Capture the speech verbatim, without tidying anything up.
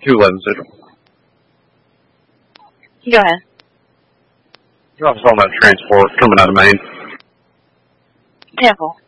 two eleven Central. Go ahead. You're also on that transport coming out of Maine. Temple.